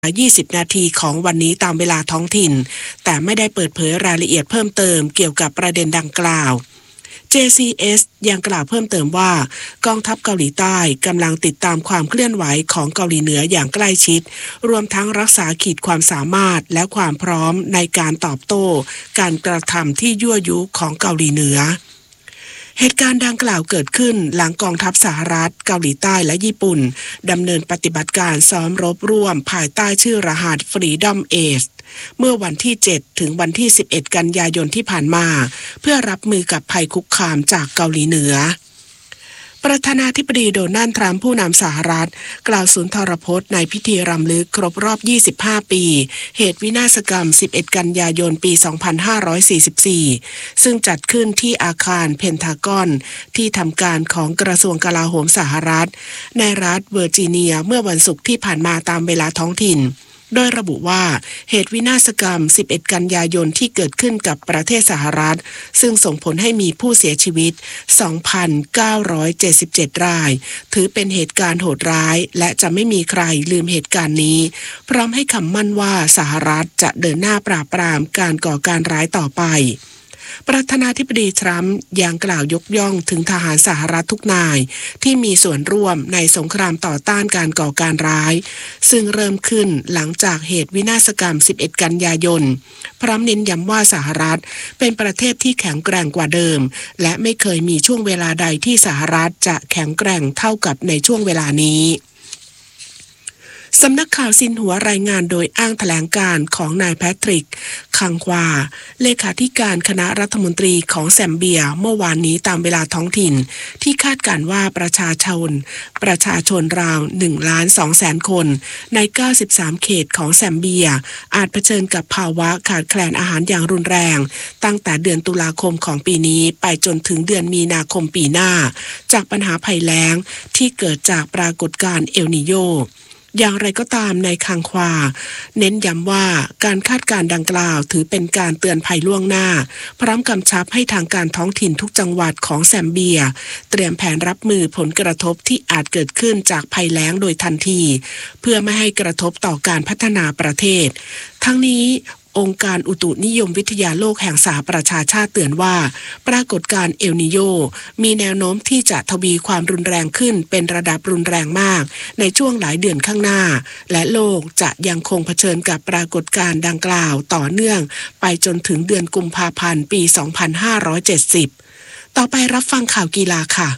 20 นาทีของวันนี้ตามเวลาท้องถิ่นแต่ไม่ได้เปิดเผยรายละเอียดเพิ่มเติมเกี่ยวกับประเด็นดังกล่าว JCS ยังกล่าวเพิ่มเติมว่ากองทัพเกาหลีใต้กำลังติดตามความเคลื่อนไหวของเกาหลีเหนืออย่างใกล้ชิดรวมทั้งรักษาขีดความสามารถและความพร้อมในการตอบโต้การกระทำที่ยั่วยุของเกาหลีเหนือเหตุการณ์ดังกล่าวเกิดขึ้นหลังกองทัพสหรัฐเกาหลีใต้และญี่ปุ่นดำเนินปฏิบัติการซ้อมรบร่วมภายใต้ชื่อรหัส Freedom Ace เมื่อวันที่ 7 ถึงวันที่ 11 กันยายนที่ผ่านมาเพื่อรับมือกับภัยคุกคามจากเกาหลีเหนือประธานาธิบดีโดนัลด์ทรัมป์ผู้นำสหรัฐกล่าวสุนทรพจน์ในพิธีรำลึกครบรอบ 25 ปีเหตุวินาศกรรม 11 กันยายน ปี 2544 ซึ่งจัดขึ้นที่อาคารเพนทากอนที่ทำการของกระทรวงกลาโหมสหรัฐในรัฐเวอร์จิเนียเมื่อวันศุกร์ที่ผ่านมาตามเวลาท้องถิ่นโดยระบุว่าเหตุวินาศกรรม 11 กันยายนที่เกิดขึ้นกับประเทศสหรัฐซึ่งส่งผลให้มีผู้เสียชีวิต 2,977 รายถือเป็นเหตุการณ์โหดร้ายและจะไม่มีใครลืมเหตุการณ์นี้พร้อมให้คำมั่นว่าสหรัฐจะเดินหน้าปราบปรามการก่อการร้ายต่อไปประธานาธิบดีทรัมป์ยังกล่าวยกย่องถึงทหารสหรัฐทุกนายที่มีส่วนร่วมในสงครามต่อต้านการก่อการร้ายซึ่งเริ่มขึ้นหลังจากเหตุวินาศกรรม 11 กันยายนพร้อมเน้นย้ำว่าสหรัฐเป็นประเทศที่แข็งแกร่งกว่าเดิมและไม่เคยมีช่วงเวลาใดที่สหรัฐจะแข็งแกร่งเท่ากับในช่วงเวลานี้สำนักข่าวซินหัวรายงานโดยอ้างแถลงการณ์ของนายแพทริกคังควาเลขาธิการคณะรัฐมนตรีของแซมเบียเมื่อวานนี้ตามเวลาท้องถิ่นที่คาดการณ์ว่าประชาชนราว 1,200,000 คนใน 93 เขตของแซมเบียอาจเผชิญกับภาวะขาดแคลนอาหารอย่างรุนแรงตั้งแต่เดือนตุลาคมของปีนี้ไปจนถึงเดือนมีนาคมปีหน้าจากปัญหาภัยแล้งที่เกิดจากปรากฏการณ์เอลนีโญอย่างไรก็ตามในคังควาเน้นย้ำว่าการคาดการณ์ดังกล่าวถือเป็นการเตือนภัยล่วงหน้าพร้อมกำชับให้ทางการท้องถิ่นทุกจังหวัดของแซมเบียเตรียมแผนรับมือผลกระทบที่อาจเกิดขึ้นจากภัยแล้งโดยทันทีเพื่อไม่ให้กระทบต่อการพัฒนาประเทศทั้งนี้องค์การอุตุนิยมวิทยาโลกแห่งสหประชาชาติเตือนว่าปรากฏการณ์เอลนีโญมีแนวโน้มที่จะทวีความรุนแรงขึ้นเป็นระดับรุนแรงมากในช่วงหลายเดือนข้างหน้าและโลกจะยังคงเผชิญกับปรากฏการณ์ดังกล่าวต่อเนื่องไปจนถึงเดือนกุมภาพันธ์ปี 2570 ต่อไปรับฟังข่าวกีฬาค่ะ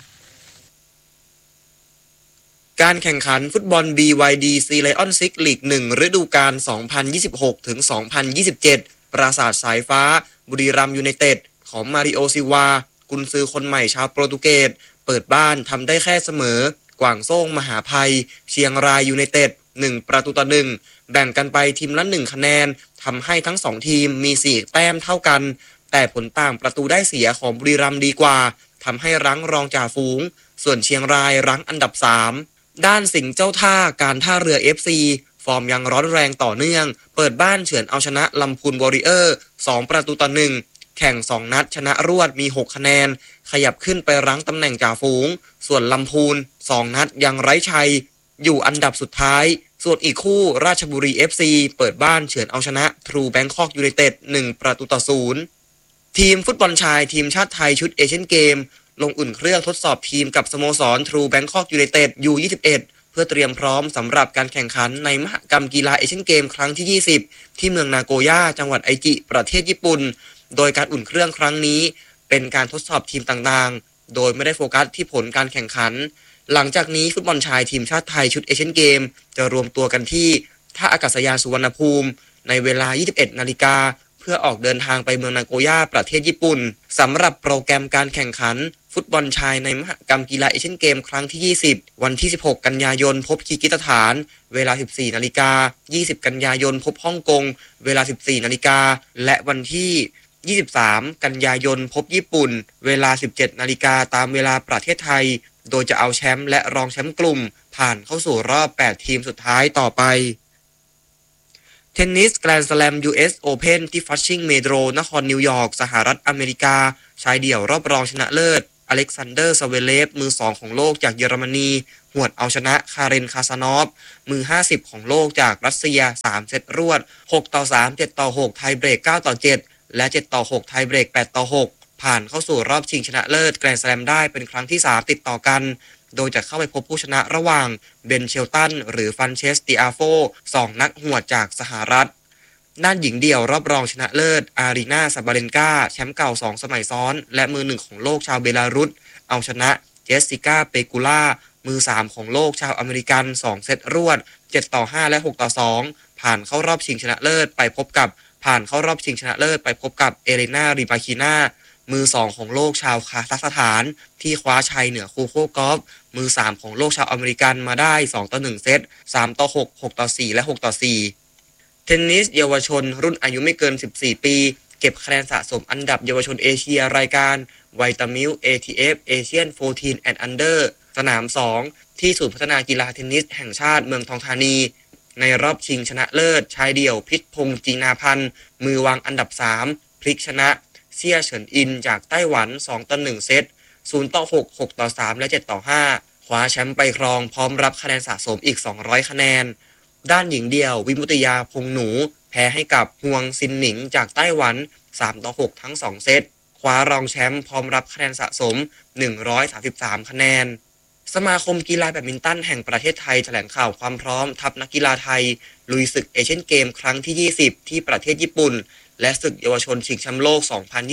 การแข่งขันฟุตบอล BYD Sea Lion 6 League 1 ฤดูกาล 2026 ถึง 2027 ปราสาทสายฟ้าบุรีรัมย์ยูไนเต็ดของมาริโอซิวากุนซือคนใหม่ชาวโปรตุเกสเปิดบ้านทำได้แค่เสมอกวางโซ่งมหาภัยเชียงรายยูไนเต็ด1-1แบ่งกันไปทีมละ1คะแนนทำให้ทั้ง2ทีมมี4แต้มเท่ากันแต่ผลต่างประตูได้เสียของบุรีรัมย์ดีกว่าทำให้รั้งรองจ่าฝูงส่วนเชียงรายรั้งอันดับ3ด้านสิงห์เจ้าท่าการท่าเรือ FC ฟอร์มยังร้อนแรงต่อเนื่องเปิดบ้านเฉือนเอาชนะลำพูนวอริเออร์2-1แข่ง2นัดชนะรวดมี6คะแนนขยับขึ้นไปรั้งตำแหน่งจ่าฝูงส่วนลำพูน2นัดยังไร้ชัยอยู่อันดับสุดท้ายส่วนอีกคู่ราชบุรี FC เปิดบ้านเฉือนเอาชนะทรูแบงคอกยูไนเต็ด1-0ทีมฟุตบอลชายทีมชาติไทยชุดเอเชียนเกมลงอุ่นเครื่องทดสอบทีมกับสโมสรทรูแบงคอกยูไนเต็ด U21 เพื่อเตรียมพร้อมสำหรับการแข่งขันในมหกรรมกีฬาเอเชียนเกมครั้งที่20ที่เมืองนาโกย่าจังหวัดไอจิประเทศญี่ปุ่นโดยการอุ่นเครื่องครั้งนี้เป็นการทดสอบทีมต่างๆโดยไม่ได้โฟกัสที่ผลการแข่งขันหลังจากนี้ฟุตบอลชายทีมชาติไทยชุดเอเชียนเกมจะรวมตัวกันที่ท่าอากาศยานสุวรรณภูมิในเวลา 21 นาฬิกาเพื่อออกเดินทางไปเมืองนาโกย่าประเทศญี่ปุ่นสำหรับโปรแกรมการแข่งขันฟุตบอลชายในมหกรรมกีฬาเอเชียนเกมครั้งที่20วันที่16กันยายนพบคีร์กิสถานเวลา 14 นาฬิกา20กันยายนพบฮ่องกงเวลา 14 นาฬิกาและวันที่23กันยายนพบญี่ปุ่นเวลา 17 นาฬิกาตามเวลาประเทศไทยโดยจะเอาแชมป์และรองแชมป์กลุ่มผ่านเข้าสู่รอบ8ทีมสุดท้ายต่อไปเทนนิสแกรนด์สแลม US Open ที่ฟัชชิงเมโดรนครนิวยอร์กสหรัฐอเมริกาชายเดี่ยวรอบรองชนะเลิศอเล็กซานเดอร์ ซาเวเลฟมือ2ของโลกจากเยอรมนีหวดเอาชนะคาเรน คาซานอฟมือ50ของโลกจากรัสเซีย3เซตรวด6-3 7-6ไทยเบรก9-7และ7-6ไทยเบรก8-6ผ่านเข้าสู่รอบชิงชนะเลิศแกรนด์สแลมได้เป็นครั้งที่3ติดต่อกันโดยจะเข้าไปพบผู้ชนะระหว่างเบนเชลตันหรือฟันเชสติอาโฟ2นักหวดจากสหรัฐด้านหญิงเดี่ยวรอบรองชนะเลิศอารีนา ซาบาเลนกาแชมป์เก่า2สมัยซ้อนและมือ1ของโลกชาวเบลารุสเอาชนะเจสสิก้า เปกูล่ามือ3ของโลกชาวอเมริกัน2เซตรวด7-5และ6-2ผ่านเข้ารอบชิงชนะเลิศไปพบกับเอเลนา ริบาคิน่ามือ2ของโลกชาวคาซัคสถานที่คว้าชัยเหนือคูโคกอฟมือ3ของโลกชาวอเมริกันมาได้2-1เซต3-6 6-4และ6-4เทนนิสเยาวชนรุ่นอายุไม่เกิน14ปีเก็บคะแนนสะสมอันดับเยาวชนเอเชียรายการไวตามิล ATF Asian 14 and Under สนาม2ที่ศูนย์พัฒนากีฬาเทนนิสแห่งชาติเมืองทองธานีในรอบชิงชนะเลิศชายเดี่ยวพิษพงษ์จีนาพันธ์มือวางอันดับ3พลิกชนะเซี่ยเฉินอินจากไต้หวัน2-1เซต0-6 6-3และ7-5คว้าแชมป์ไปครองพร้อมรับคะแนนสะสมอีก200คะแนนด้านหญิงเดี่ยววิมุตยาพงหนูแพ้ให้กับฮวงซินหนิงจากไต้หวัน3-6ทั้ง2เซตคว้ารองแชมป์พร้อมรับคะแนนสะสม133คะแนนสมาคมกีฬาแบดมินตันแห่งประเทศไทยแถลงข่าวความพร้อมทัพนักกีฬาไทยลุยศึกเอเชียนเกมครั้งที่20ที่ประเทศญี่ปุ่นและศึกเยาวชนชิงแชมป์โลก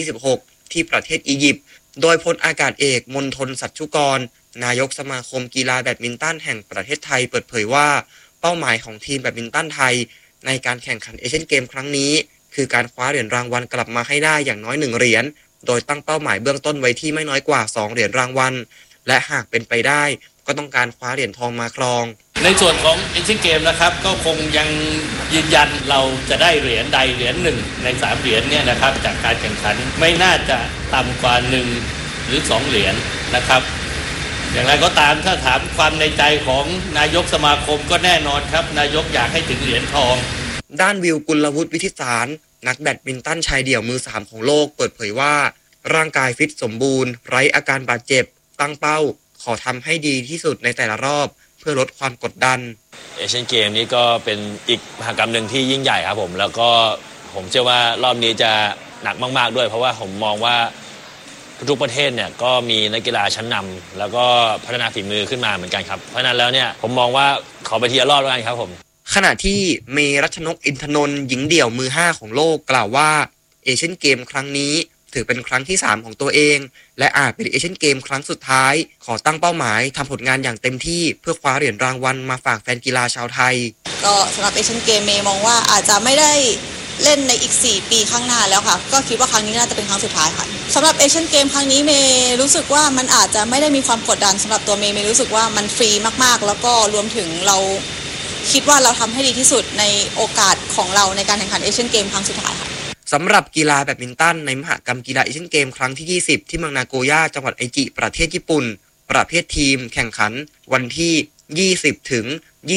2026ที่ประเทศอียิปต์โดยพลอากาศเอกมนทน สัชชุกรนายกสมาคมกีฬาแบดมินตันแห่งประเทศไทยเปิดเผยว่าเป้าหมายของทีมแบดมินตันไทยในการแข่งขันเอเชียนเกมครั้งนี้คือการคว้าเหรียญรางวัลกลับมาให้ได้อย่างน้อย1เหรียญโดยตั้งเป้าหมายเบื้องต้นไว้ที่ไม่น้อยกว่า2เหรียญรางวัลและหากเป็นไปได้ก็ต้องการคว้าเหรียญทองมาครองในส่วนของเอเชียนเกมนะครับก็คงยังยืนยันเราจะได้เหรียญใดเหรียญ1ใน3เหรียญเนี่ยนะครับจากการแข่งขันไม่น่าจะต่ำกว่า1หรือ2เหรียญนะครับอย่างไรก็ตามถ้าถามความในใจของนายกสมาคมก็แน่นอนครับนายกอยากให้ถึงเหรียญทองด้านวิว กุลวุฒิวิทิสารนักแบดมินตันชายเดี่ยวมือ3ของโลกเปิดเผยว่าร่างกายฟิตสมบูรณ์ไร้อาการบาดเจ็บตั้งเป้าขอทำให้ดีที่สุดในแต่ละรอบเพื่อลดความกดดันเอเชียนเกมนี้ก็เป็นอีกมหกรรมหนึ่งที่ยิ่งใหญ่ครับผมแล้วก็ผมเชื่อว่ารอบนี้จะหนักมากๆด้วยเพราะว่าผมมองว่าทุกประเทศเนี่ยก็มีนักกีฬาชั้นนำแล้วก็พัฒนาฝีมือขึ้นมาเหมือนกันครับเพราะนั้นแล้วเนี่ยผมมองว่าขอไปทีละรอบแล้วกันครับผมขณะที่เมรัชนก อินทนนท์หญิงเดี่ยวมือ5ของโลกกล่าวว่าเอเชียนเกมครั้งนี้ถือเป็นครั้งที่3ของตัวเองและอาจเป็นเอเชียนเกมครั้งสุดท้ายขอตั้งเป้าหมายทำผลงานอย่างเต็มที่เพื่อคว้าเหรียญรางวัลมาฝากแฟนกีฬาชาวไทยก็สำหรับเอเชียนเกมเมย์มองว่าอาจจะไม่ได้เล่นในอีก4ปีข้างหน้าแล้วค่ะก็คิดว่าครั้งนี้น่าจะเป็นครั้งสุดท้ายค่ะสำหรับเอเชียนเกมครั้งนี้เมย์รู้สึกว่ามันอาจจะไม่ได้มีความกดดันสำหรับตัวเมย์รู้สึกว่ามันฟรีมากๆแล้วก็รวมถึงเราคิดว่าเราทำให้ดีที่สุดในโอกาสของเราในการแข่งขันเอเชียนเกมครั้งสุดท้ายค่ะสำหรับกีฬาแบดมินตันในมหกรรมกีฬาเอเชียนเกมครั้งที่20ที่เมืองนาโกย่าจังหวัดไอจิประเทศญี่ปุ่นประเภททีมแข่งขันวันที่20ถึง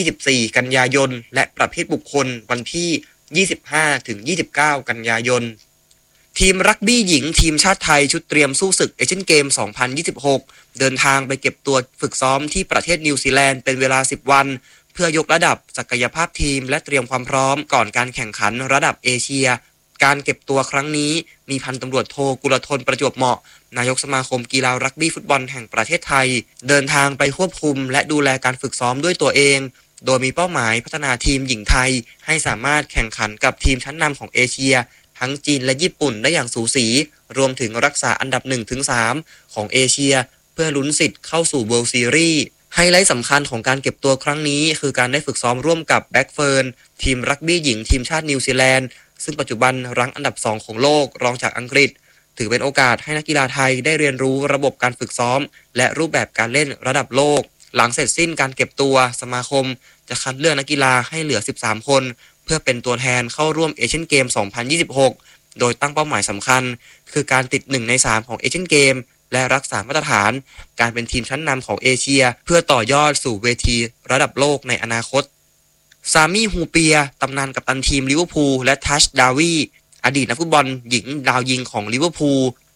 24กันยายนและประเภทบุคคลวันที่25ถึง29กันยายนทีมรักบี้หญิงทีมชาติไทยชุดเตรียมสู้ศึกเอเชียนเกม2026เดินทางไปเก็บตัวฝึกซ้อมที่ประเทศนิวซีแลนด์เป็นเวลา10วันเพื่อยกระดับศักยภาพทีมและเตรียมความพร้อมก่อนการแข่งขันระดับเอเชียการเก็บตัวครั้งนี้มีพันตำรวจโทกุลธนประจวบเหมาะนายกสมาคมกีฬารักบี้ฟุตบอลแห่งประเทศไทยเดินทางไปควบคุมและดูแลการฝึกซ้อมด้วยตัวเองโดยมีเป้าหมายพัฒนาทีมหญิงไทยให้สามารถแข่งขันกับทีมชั้นนำของเอเชียทั้งจีนและญี่ปุ่นได้อย่างสูสีรวมถึงรักษาอันดับ 1-3 ของเอเชียเพื่อลุ้นสิทธิ์เข้าสู่ World Series ไฮไลท์สำคัญของการเก็บตัวครั้งนี้คือการได้ฝึกซ้อมร่วมกับแบ็กเฟิร์นทีมรักบี้หญิงทีมชาตินิวซีแลนด์ซึ่งปัจจุบันรั้งอันดับ2ของโลกรองจากอังกฤษถือเป็นโอกาสให้นักกีฬาไทยได้เรียนรู้ระบบการฝึกซ้อมและรูปแบบการเล่นระดับโลกหลังเสร็จสิ้นการเก็บตัวสมาคมจะคัดเลือกนักกีฬาให้เหลือ13คนเพื่อเป็นตัวแทนเข้าร่วมเอเชียนเกม2026โดยตั้งเป้าหมายสำคัญคือการติด1ใน3ของเอเชียนเกมและรักษามาตรฐานการเป็นทีมชั้นนำของเอเชียเพื่อต่อยอดสู่เวทีระดับโลกในอนาคตซามี่ฮูเปียตำนานกัปตันทีมลิเวอร์พูลและทัชดาวีอดีตนักฟุตบอลหญิงดาวยิงของลิเวอร์พูล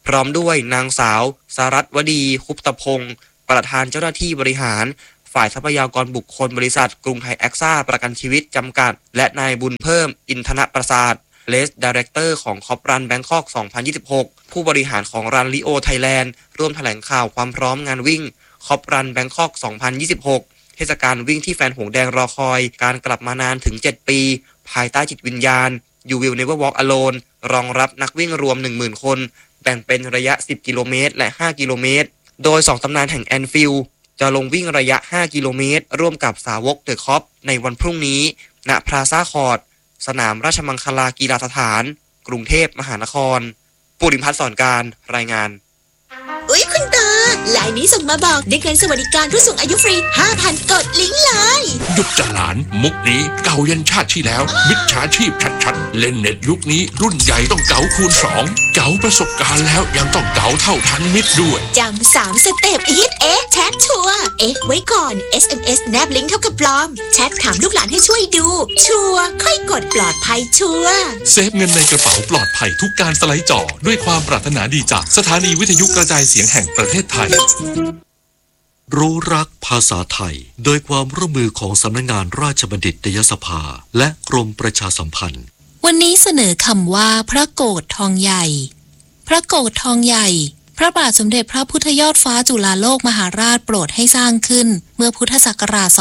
พร้อมด้วยนางสาวสรัตวดีคุปตพงศ์ประธานเจ้าหน้าที่บริหารฝ่ายทรัพยากรบุคคลบริษัทกรุงไทยแอ็กซ่าประกันชีวิตจำกัดและนายบุญเพิ่มอินทนประสาทเลสไดเรคเตอร์ของคอปรันแบงคอก 2026 ผู้บริหารของรันลิโอไทยแลนด์ร่วมแถลงข่าวความพร้อมงานวิ่งคอปรันแบงคอก 2026 เทศกาลวิ่งที่แฟนหงแดงรอคอยการกลับมานานถึง 7 ปีภายใต้จิตวิญญาณ You Will Never Walk Alone รองรับนักวิ่งรวม 10,000 คนแบ่งเป็นระยะ 10 กิโลเมตรและ 5 กิโลเมตรโดย 2 ตำนานแห่งแอนฟิลด์จะลงวิ่งระยะ 5 กิโลเมตรร่วมกับสาวกเดอะคอปในวันพรุ่งนี้ณพลาซ่าคอร์ตสนามราชมังคลากีฬาสถานกรุงเทพมหานครปุริพัฒน์สอนการรายงานอุ๊ยคุณตาไลน์นี้ส่งมาบอกได้เงินสวัสดิการผู้สูงอายุฟรี 5,000 กดลิงก์เลยหยุดจะหลานมุกนี้เก่ายันชาติที่แล้วมิจฉาชีพชัดๆเล่นเน็ตยุคนี้รุ่นใหญ่ต้องเก๋าคูณ2เก๋าประสบการณ์แล้วยังต้องเก๋าเท่าทันมิตรด้วยจำ3สเต็ปฮิตแชทชัวร์ไว้ก่อน SMS แนบลิงก์เท่ากับปลอมแชทถามลูกหลานให้ช่วยดูชัวร์ค่อยกดปลอดภัยชัวร์เซฟเงินในกระเป๋าปลอดภัยทุกการสไลด์จ่อด้วยความปรารถนาดีจากสถานีวิทยุกระจายเสียงแห่งประเทศไทยรู้รักภาษาไทยโดยความร่วมมือของสำนักงานราชบัณฑิตยสภาและกรมประชาสัมพันธ์วันนี้เสนอคำว่าพระโกฐทองใหญ่พระโกฐทองใหญ่พระบาทสมเด็จพระพุทธยอดฟ้าจุฬาโลกมหาราชโปรดให้สร้างขึ้นเมื่อพุทธศักราช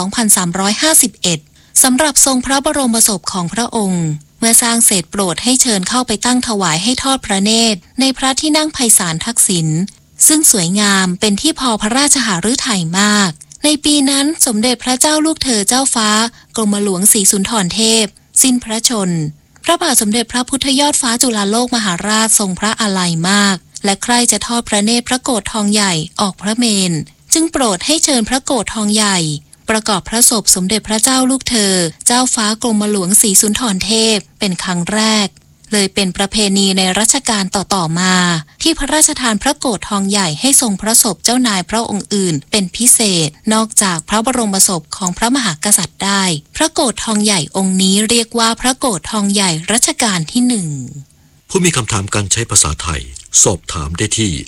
2351 สำหรับทรงพระบรมศพของพระองค์เมื่อสร้างเสร็จโปรดให้เชิญเข้าไปตั้งถวายให้ทอดพระเนตรในพระที่นั่งไพศาลทักษิณซึ่งสวยงามเป็นที่พอพระราชหฤทัยมากในปีนั้นสมเด็จพระเจ้าลูกเธอเจ้าฟ้ากรมหลวงศรีสุนทรเทพสิ้นพระชนพระบาทสมเด็จพระพุทธยอดฟ้าจุฬาโลกมหาราชทรงพระอาลัยมากและใคร่จะทอดพระเนตรพระโกฐทองใหญ่ออกพระเมรุจึงโปรดให้เชิญพระโกฐทองใหญ่ประกอบพระศพสมเด็จพระเจ้าลูกเธอเจ้าฟ้ากรมหลวงศรีสุนทรเทพเป็นครั้งแรกเลยเป็นประเพณีในรัชกาลต่อๆมาที่พระราชทานพระโกฐทองใหญ่ให้ทรงพระศพเจ้านายพระองค์อื่นเป็นพิเศษนอกจากพระบรมศพของพระมหากษัตริย์ได้พระโกฐทองใหญ่องค์นี้เรียกว่าพระโกฐทองใหญ่รัชกาลที่1 ผู้มีคำถามการใช้ภาษาไทยสอบถามได้ที่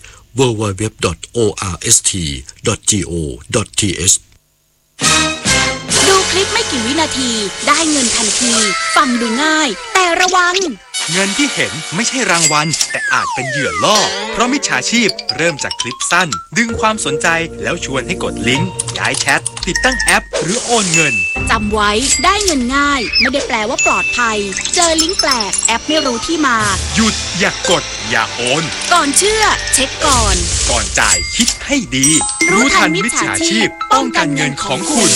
www.orst.go.th ดูคลิปไม่กี่วินาทีได้เงินทันทีฟังดูง่ายแต่ระวังเงินที่เห็นไม่ใช่รางวัลแต่อาจเป็นเหยื่อล่อเพราะมิจฉาชีพเริ่มจากคลิปสั้นดึงความสนใจแล้วชวนให้กดลิงก์ย้ายแชทติดตั้งแอปหรือโอนเงินจำไว้ได้เงินง่ายไม่ได้แปลว่าปลอดภัยเจอลิงก์แปลกแอปไม่รู้ที่มาหยุดอย่ากดอย่าโอนก่อนเชื่อเช็คก่อนจ่ายคิดให้ดีรู้ทันมิจฉาชีพป้องกันเงินของคุณ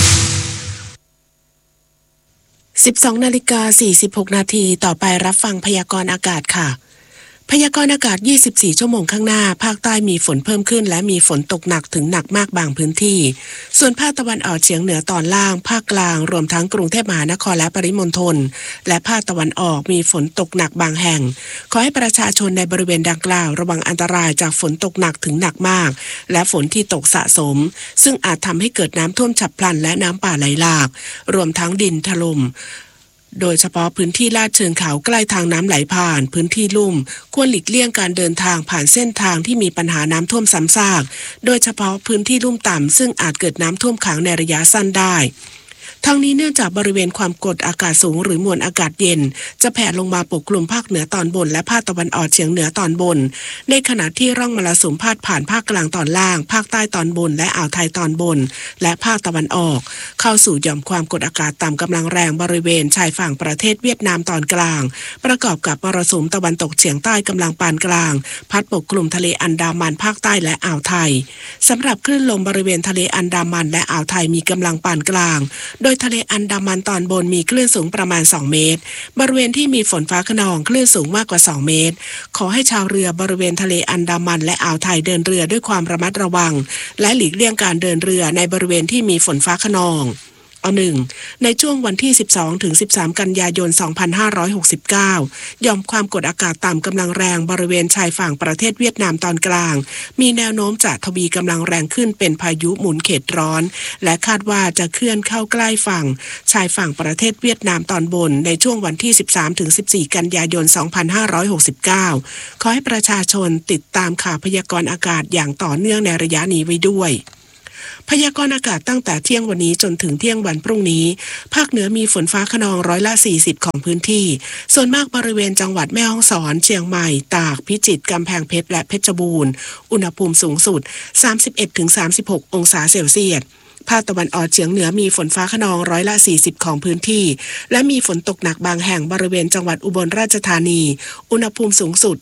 12:46 นาทีต่อไปรับฟังพยากรณ์อากาศค่ะพยากรณ์อากาศ24ชั่วโมงข้างหน้าภาคใต้มีฝนเพิ่มขึ้นและมีฝนตกหนักถึงหนักมากบางพื้นที่ส่วนภาคตะวันออกเฉียงเหนือตอนล่างภาคกลางรวมทั้งกรุงเทพมหานครและปริมณฑลและภาคตะวันออกมีฝนตกหนักบางแห่งขอให้ประชาชนในบริเวณดังกล่าวระวังอันตรายจากฝนตกหนักถึงหนักมากและฝนที่ตกสะสมซึ่งอาจทำให้เกิดน้ำท่วมฉับพลันและน้ำป่าไหลหลากรวมทั้งดินถล่มโดยเฉพาะพื้นที่ลาดเชิงเขาใกล้ทางน้ำไหลผ่านพื้นที่ลุ่มควรหลีกเลี่ยงการเดินทางผ่านเส้นทางที่มีปัญหาน้ำท่วมซ้ำซากโดยเฉพาะพื้นที่ลุ่มต่ำซึ่งอาจเกิดน้ำท่วมขังในระยะสั้นได้ทั้งนี้เนื่องจากบริเวณความกดอากาศสูงหรือมวลอากาศเย็นจะแผ่ลงมาปกคลุมภาคเหนือตอนบนและภาคตะวันออกเฉียงเหนือตอนบนในขณะที่ร่องมรสุมพาดผ่านภาคกลางตอนล่างภาคใต้ตอนบนและอ่าวไทยตอนบนและภาคตะวันออกเข้าสู่หย่อมความกดอากาศต่ำกำลังแรงบริเวณชายฝั่งประเทศเวียดนามตอนกลางประกอบกับมรสุมตะวันตกเฉียงใต้กำลังปานกลางพัดปกคลุมทะเลอันดามันภาคใต้และอ่าวไทยสำหรับคลื่นลมบริเวณทะเลอันดามันและอ่าวไทยมีกำลังปานกลางโดยทะเลอันดามันตอนบนมีคลื่นสูงประมาณ2เมตรบริเวณที่มีฝนฟ้าคะนองคลื่นสูงมากกว่า2เมตรขอให้ชาวเรือบริเวณทะเลอันดามันและอ่าวไทยเดินเรือด้วยความระมัดระวังและหลีกเลี่ยงการเดินเรือในบริเวณที่มีฝนฟ้าคะนองในช่วงวันที่12ถึง13กันยายน2569หย่อมความกดอากาศต่ำกำลังแรงบริเวณชายฝั่งประเทศเวียดนามตอนกลางมีแนวโน้มจะทวีกำลังแรงขึ้นเป็นพายุหมุนเขตร้อนและคาดว่าจะเคลื่อนเข้าใกล้ฝั่งชายฝั่งประเทศเวียดนามตอนบนในช่วงวันที่13ถึง14กันยายน2569ขอให้ประชาชนติดตามข่าวพยากรณ์อากาศอย่างต่อเนื่องในระยะนี้ไว้ด้วยพยากรณ์อากาศตั้งแต่เที่ยงวันนี้จนถึงเที่ยงวันพรุ่งนี้ภาคเหนือมีฝนฟ้าคะนอง40%ของพื้นที่ส่วนมากบริเวณจังหวัดแม่ฮ่องสอนเชียงใหม่ตากพิจิตรกำแพงเพชรและเพชรบูรณ์อุณหภูมิสูงสุด 31-36 องศาเซลเซียสภาคตะวันออกเฉียงเหนือมีฝนฟ้าคะนอง40%ของพื้นที่และมีฝนตกหนักบางแห่งบริเวณจังหวัดอุบลราชธานีอุณหภูมิสูงสุด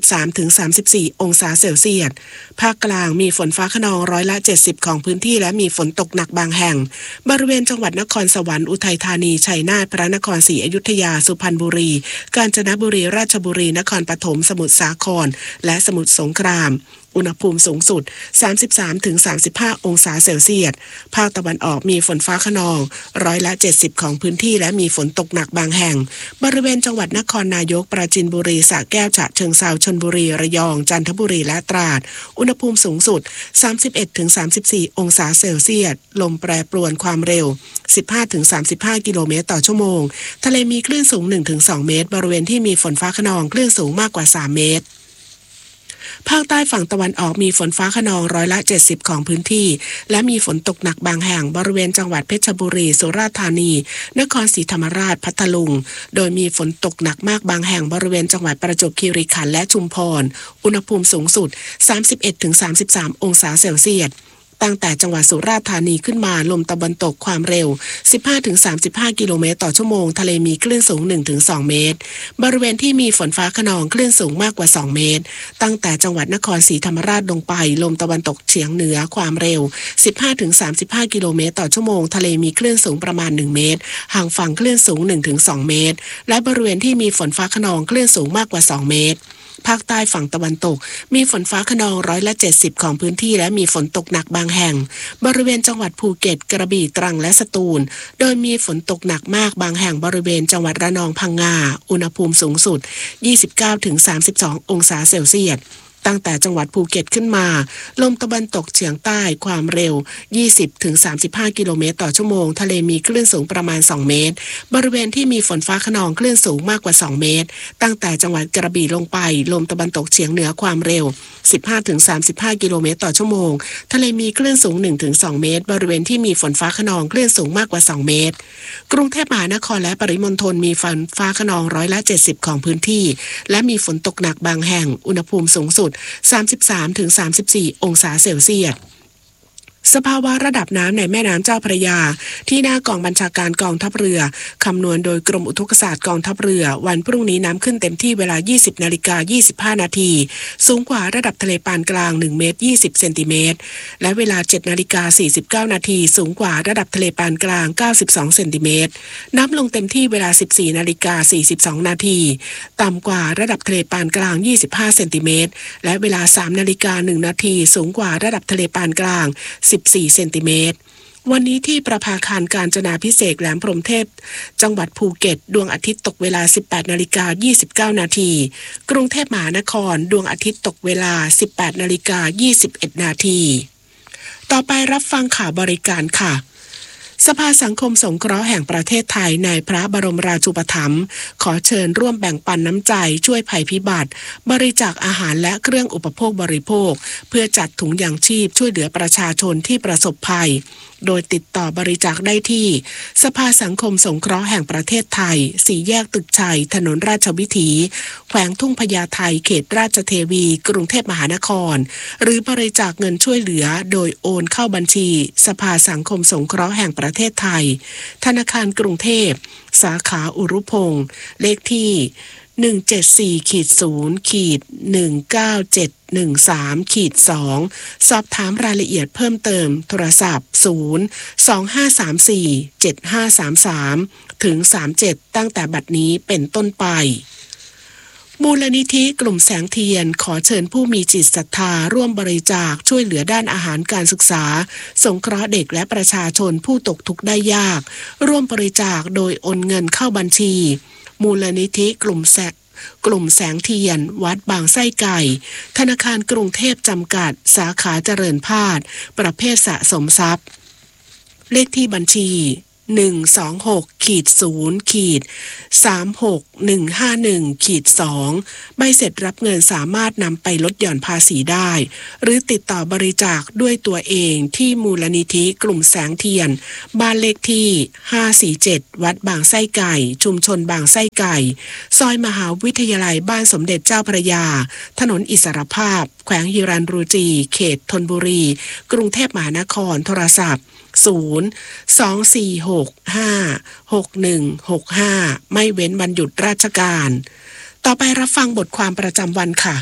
33-34 องศาเซลเซียสภาคกลางมีฝนฟ้าคะนอง70%ของพื้นที่และมีฝนตกหนักบางแห่งบริเวณจังหวัดนครสวรรค์อุทัยธานีชัยนาทพระนครศรีอยุธยาสุพรรณบุรีกาญจนบุรีราชบุรีนครปฐมสมุทรสาครและสมุทรสงครามอุณหภูมิสูงสุด 33-35 องศาเซลเซียสภาคตะวันออกมีฝนฟ้าคะนอง70%ของพื้นที่และมีฝนตกหนักบางแห่งบริเวณจังหวัดนครนายกปราจีนบุรีสระแก้วฉะเชิงเทราชลบุรีระยองจันทบุรีและตราดอุณหภูมิสูงสุด 31-34 องศาเซลเซียสลมแปรปรวนความเร็ว 15-35 กิโลเมตรต่อชั่วโมงทะเลมีคลื่นสูง 1-2 เมตรบริเวณที่มีฝนฟ้าคะนองคลื่นสูงมากกว่า3เมตรภาคใต้ฝั่งตะวันออกมีฝนฟ้าคะนอง70%ของพื้นที่และมีฝนตกหนักบางแห่งบริเวณจังหวัดเพชรบุรีสุราษฎร์ธานีนครศรีธรรมราชพัทลุงโดยมีฝนตกหนักมากบางแห่งบริเวณจังหวัดประจวบคีรีขันธ์และชุมพรอุณหภูมิสูงสุด 31-33 องศาเซลเซียสตั้งแต่จังหวัดสุราษฎร์ธานีขึ้นมาลมตะวันตกความเร็ว 15-35 กิโลเมตรต่อชั่วโมงทะเลมีคลื่นสูง 1-2 เมตรบริเวณที่มีฝนฟ้าคะนองคลื่นสูงมากกว่า2เมตรตั้งแต่จังหวัดนครศรีธรรมราชลงไปลมตะวันตกเฉียงเหนือความเร็ว 15-35 กิโลเมตรต่อชั่วโมงทะเลมีคลื่นสูงประมาณ1เมตรห่างฝั่งคลื่นสูง 1-2 เมตรและบริเวณที่มีฝนฟ้าคะนองคลื่นสูงมากกว่า2เมตรภาคใต้ฝั่งตะวันตกมีฝนฟ้าคะนอง70%ของพื้นที่และมีฝนตกหนักบางแห่งบริเวณจังหวัดภูเก็ตกระบี่ตรังและสตูลโดยมีฝนตกหนักมากบางแห่งบริเวณจังหวัดระนองพังงาอุณหภูมิสูงสุด 29-32 องศาเซลเซียสตั้งแต่จังหวัดภูเก็ตขึ้นมาลมตะวันตกเฉียงใต้ความเร็ว 20-35 กิโลเมตรต่อชั่วโมงทะเลมีคลื่นสูงประมาณ2เมตรบริเวณที่มีฝนฟ้าคะนองคลื่นสูงมากกว่า2เมตรตั้งแต่จังหวัดกระบี่ลงไปลมตะวันตกเฉียงเหนือความเร็ว 15-35 กิโลเมตรต่อชั่วโมงทะเลมีคลื่นสูง 1-2 เมตรบริเวณที่มีฝนฟ้าคะนองคลื่นสูงมากกว่า2เมตรกรุงเทพมหานครและปริมณฑลมีฝนฟ้าคะนอง70%ของพื้นที่และมีฝนตกหนักบางแห่งอุณหภูมิสูงสุด33-34 องศาเซลเซียสสภาวะระดับน้ำในแม่น้ำเจ้าพระยาที่หน้ากองบัญชาการกองทัพเรือคำนวณโดยกรมอุทกศาสตร์กองทัพเรือวันพรุ่งนี้น้ำขึ้นเต็มที่เวลา 20:25 นาทีสูงกว่าระดับทะเลปานกลาง1เมตร20เซนติเมตรและเวลา 7:49 นาทีสูงกว่าระดับทะเลปานกลาง92เซนติเมตรน้ำลงเต็มที่เวลา 14:42 นาทีต่ำกว่าระดับทะเลปานกลาง25เซนติเมตรและเวลา 3:01 นาทีสูงกว่าระดับทะเลปานกลาง14เซนติเมตรวันนี้ที่ประภาคารกาญจนาภิเษกแหลมพรหมเทพจังหวัดภูเก็ตดวงอาทิตย์ตกเวลา 18:29 นาทีกรุงเทพมหานครดวงอาทิตย์ตกเวลา 18:21 นาทีต่อไปรับฟังข่าวบริการค่ะสภาสังคมสงเคราะห์แห่งประเทศไทยในพระบรมราชูปถัมภ์ขอเชิญร่วมแบ่งปันน้ำใจช่วยภัยพิบัติบริจาคอาหารและเครื่องอุปโภคบริโภคเพื่อจัดถุงยางชีพช่วยเหลือประชาชนที่ประสบภัยโดยติดต่อบริจาคได้ที่สภาสังคมสงเคราะห์แห่งประเทศไทย4แยกตึกชัยถนนราชวิถีแขวงทุ่งพญาไทเขตราชเทวีกรุงเทพมหานครหรือบริจาคเงินช่วยเหลือโดยโอนเข้าบัญชีสภาสังคมสงเคราะห์แห่งประเทศไทยธนาคารกรุงเทพสาขาอุรุพงษ์เลขที่174-0-19713-2สอบถามรายละเอียดเพิ่มเติมโทรศัพท์025347533ถึง37ตั้งแต่บัดนี้เป็นต้นไปมูลนิธิกลุ่มแสงเทียนขอเชิญผู้มีจิตศรัทธาร่วมบริจาคช่วยเหลือด้านอาหารการศึกษาสงเคราะห์เด็กและประชาชนผู้ตกทุกข์ได้ยากร่วมบริจาคโดยโอนเงินเข้าบัญชีมูลนิธิกลุ่มแสงเทียนวัดบางไส้ไก่ธนาคารกรุงเทพจำกัดสาขาเจริญพาดประเภทสะสมทรัพย์เลขที่บัญชี126-0-36151-2ใบเสร็จรับเงินสามารถนำไปลดหย่อนภาษีได้หรือติดต่อบริจาคด้วยตัวเองที่มูลนิธิกลุ่มแสงเทียนบ้านเลขที่547วัดบางไส้ไก่ชุมชนบางไส้ไก่ซอยมหาวิทยาลัยบ้านสมเด็จเจ้าพระยาถนนอิสรภาพแขวงฮิรัญรูจีเขตธนบุรีกรุงเทพมหานครโทรศัพท์024656165ไม่เว้นวันหยุดราชการต่อไปรับฟังบทความประจำวันค่ะ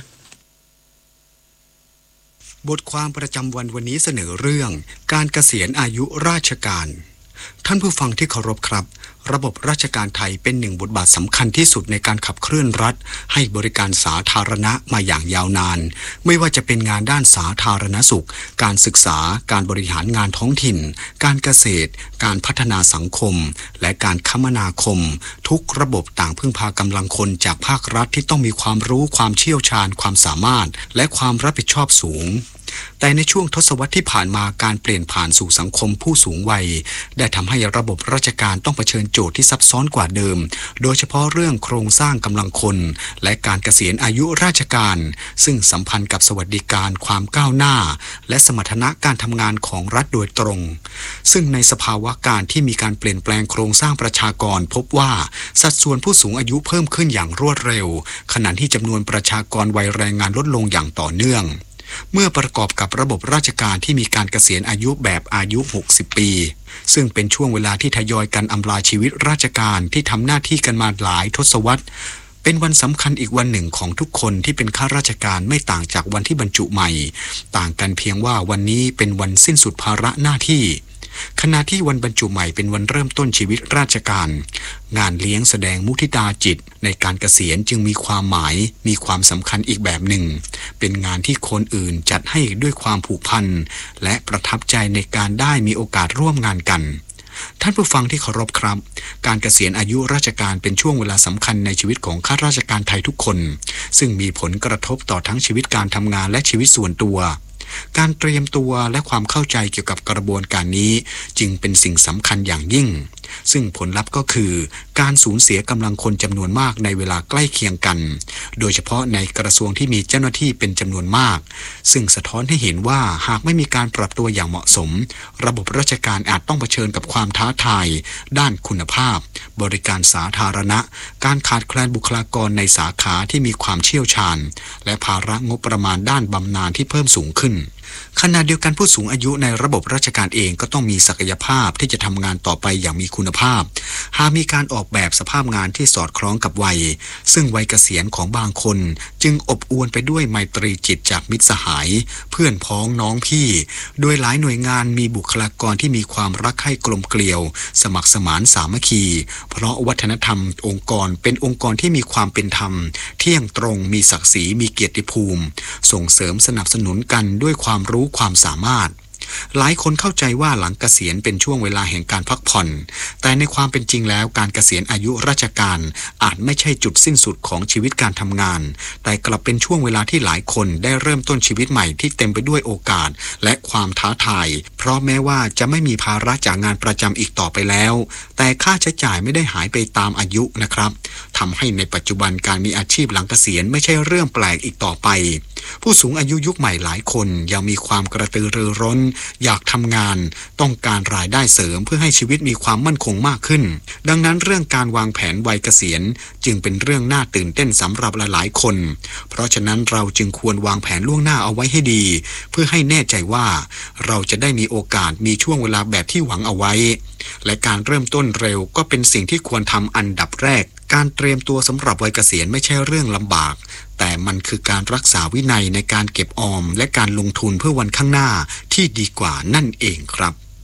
บทความประจำวันวันนี้เสนอเรื่องการเกษียณอายุราชการท่านผู้ฟังที่เคารพครับระบบราชการไทยเป็นหนึ่งบทบาทสำคัญที่สุดในการขับเคลื่อนรัฐให้บริการสาธารณะมาอย่างยาวนานไม่ว่าจะเป็นงานด้านสาธารณสุขการศึกษาการบริหารงานท้องถิ่นการเกษตรการพัฒนาสังคมและการคมนาคมทุกระบบต่างพึ่งพากำลังคนจากภาครัฐที่ต้องมีความรู้ความเชี่ยวชาญความสามารถและความรับผิดชอบสูงแต่ในช่วงทศวรรษที่ผ่านมาการเปลี่ยนผ่านสู่สังคมผู้สูงวัยได้ทำให้ระบบราชการต้องเผชิญโจทย์ที่ซับซ้อนกว่าเดิมโดยเฉพาะเรื่องโครงสร้างกำลังคนและการเกษียณอายุราชการซึ่งสัมพันธ์กับสวัสดิการความก้าวหน้าและสมรรถนะการทำงานของรัฐโดยตรงซึ่งในสภาวะการที่มีการเปลี่ยนแปลงโครงสร้างประชากรพบว่าสัดส่วนผู้สูงอายุเพิ่มขึ้นอย่างรวดเร็วขณะที่จำนวนประชากรวัยแรงงานลดลงอย่างต่อเนื่องเมื่อประกอบกับระบบราชการที่มีการเกษียณอายุแบบอายุ60ปีซึ่งเป็นช่วงเวลาที่ทยอยกันอำลาชีวิตราชการที่ทำหน้าที่กันมาหลายทศวรรษเป็นวันสำคัญอีกวันหนึ่งของทุกคนที่เป็นข้าราชการไม่ต่างจากวันที่บรรจุใหม่ต่างกันเพียงว่าวันนี้เป็นวันสิ้นสุดภาระหน้าที่ขณะที่วันบรรจุใหม่เป็นวันเริ่มต้นชีวิตราชการงานเลี้ยงแสดงมุทิตาจิตในการเกษียณจึงมีความหมายมีความสำคัญอีกแบบหนึ่งเป็นงานที่คนอื่นจัดให้ด้วยความผูกพันและประทับใจในการได้มีโอกาสร่วมงานกันท่านผู้ฟังที่เคารพครับการเกษียณอายุราชการเป็นช่วงเวลาสำคัญในชีวิตของข้าราชการไทยทุกคนซึ่งมีผลกระทบต่อทั้งชีวิตการทำงานและชีวิตส่วนตัวการเตรียมตัวและความเข้าใจเกี่ยวกับกระบวนการนี้จึงเป็นสิ่งสำคัญอย่างยิ่งซึ่งผลลัพธ์ก็คือการสูญเสียกำลังคนจำนวนมากในเวลาใกล้เคียงกันโดยเฉพาะในกระทรวงที่มีเจ้าหน้าที่เป็นจำนวนมากซึ่งสะท้อนให้เห็นว่าหากไม่มีการปรับตัวอย่างเหมาะสมระบบราชการอาจต้องเผชิญกับความท้าทายด้านคุณภาพบริการสาธารณะการขาดแคลนบุคลากรในสาขาที่มีความเชี่ยวชาญและภาระงบประมาณด้านบำนาญที่เพิ่มสูงขึ้นขณะเดียวกันผู้สูงอายุในระบบราชการเองก็ต้องมีศักยภาพที่จะทำงานต่อไปอย่างมีคุณภาพหากมีการออกแบบสภาพงานที่สอดคล้องกับวัยซึ่งวัยเกษียณของบางคนจึงอบอวลไปด้วยไมตรีจิตจากมิตรสหายเพื่อนพ้องน้องพี่โดยหลายหน่วยงานมีบุคลากรที่มีความรักใคร่กลมเกลียวสมัครสมานสามัคคีเพราะวัฒนธรรมองค์กรเป็นองค์กรที่มีความเป็นธรรมเที่ยงตรงมีศักดิ์ศรีมีเกียรติภูมิส่งเสริมสนับสนุนกันด้วยความรู้ความสามารถหลายคนเข้าใจว่าหลังเกษียณเป็นช่วงเวลาแห่งการพักผ่อนแต่ในความเป็นจริงแล้วการเกษียณอายุราชการอาจไม่ใช่จุดสิ้นสุดของชีวิตการทำงานแต่กลับเป็นช่วงเวลาที่หลายคนได้เริ่มต้นชีวิตใหม่ที่เต็มไปด้วยโอกาสและความท้าทายเพราะแม้ว่าจะไม่มีภาระจากงานประจำอีกต่อไปแล้วแต่ค่าใช้จ่ายไม่ได้หายไปตามอายุนะครับทำให้ในปัจจุบันการมีอาชีพหลังเกษียณไม่ใช่เรื่องแปลกอีกต่อไปผู้สูงอายุยุคใหม่หลายคนยังมีความกระตือรือร้นอยากทำงานต้องการรายได้เสริมเพื่อให้ชีวิตมีความมั่นคงมากขึ้นดังนั้นเรื่องการวางแผนวัยเกษียณจึงเป็นเรื่องน่าตื่นเต้นสำหรับหลายๆคนเพราะฉะนั้นเราจึงควรวางแผนล่วงหน้าเอาไว้ให้ดีเพื่อให้แน่ใจว่าเราจะได้มีโอกาสมีช่วงเวลาแบบที่หวังเอาไว้และการเริ่มต้นเร็วก็เป็นสิ่งที่ควรทำอันดับแรกการเตรียมตัวสำหรับวัยเกษียณไม่ใช่เรื่องลำบากแต่มันคือการรักษาวินัยในการเก็บออมและการลงทุนเพื่อวันข้างหน้าที่ดีกว่านั่นเองครับ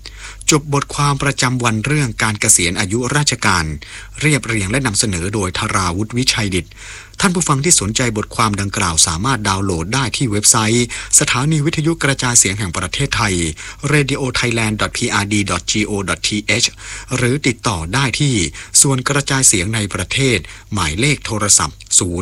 จบบทความประจำวันเรื่องการเกษียณอายุราชการเรียบเรียงและนำเสนอโดยธราวุฒิวิชัยดิษฐ์ท่านผู้ฟังที่สนใจบทความดังกล่าวสามารถดาวน์โหลดได้ที่เว็บไซต์สถานีวิทยุกระจายเสียงแห่งประเทศไทย radiothailand.prd.go.th หรือติดต่อได้ที่ส่วนกระจายเสียงในประเทศหมายเลขโทรศัพท์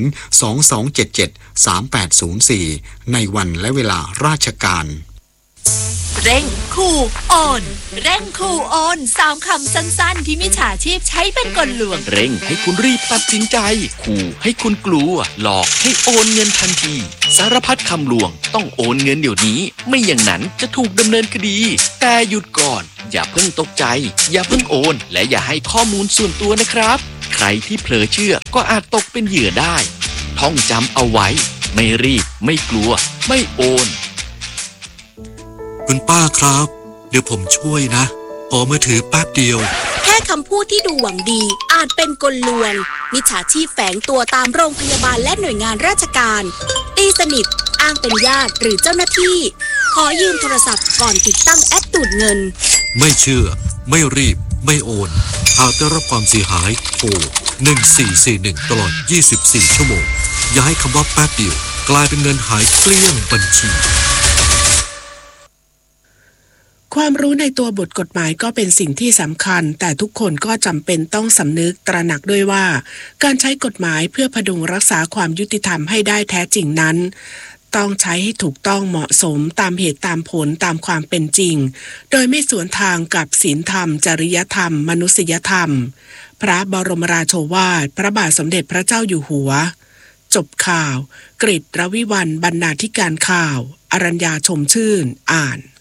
022773804ในวันและเวลาราชการเร่งขู่โอนเร่งขู่โอน3 คำสั้นๆที่มิจฉาชีพใช้เป็นกลลวงเร่งให้คุณรีบตัดสินใจขู่ให้คุณกลัวหลอกให้โอนเงินทันทีสารพัดคำลวงต้องโอนเงินเดี๋ยวนี้ไม่อย่างนั้นจะถูกดำเนินคดีแต่หยุดก่อนอย่าเพิ่งตกใจอย่าเพิ่งโอนและอย่าให้ข้อมูลส่วนตัวนะครับใครที่เผลอเชื่อก็อาจตกเป็นเหยื่อได้ท่องจำเอาไว้ไม่รีบไม่กลัวไม่โอนคุณป้าครับเดี๋ยวผมช่วยนะขอมือถือแป๊บเดียวแค่คำพูดที่ดูหวังดีอาจเป็นกลลวงมิจฉาชีพแฝงตัวตามโรงพยาบาลและหน่วยงานราชการตีสนิทอ้างเป็นญาติหรือเจ้าหน้าที่ขอยืมโทรศัพท์ก่อนติดตั้งแอปดูดเงินไม่เชื่อไม่รีบไม่โอนหากได้รับความเสียหายโทร1441ตลอด24ชั่วโมงอย่าให้คำว่าแป๊บเดียวกลายเป็นเงินหายเกลี้ยงบัญชีความรู้ในตัวบทกฎหมายก็เป็นสิ่งที่สำคัญแต่ทุกคนก็จำเป็นต้องสำนึกตระหนักด้วยว่าการใช้กฎหมายเพื่อพดุงรักษาความยุติธรรมให้ได้แท้จริงนั้นต้องใช้ให้ถูกต้องเหมาะสมตามเหตุตามผลตามความเป็นจริงโดยไม่สวนทางกับศีลธรรมจริยธรรมมนุษยธรรมพระบรมราโชวาทพระบาทสมเด็จพระเจ้าอยู่หัวจบข่าวกฤษ รวิวรรณบรรณาธิการข่าวอรัญญาชมชื่นอ่าน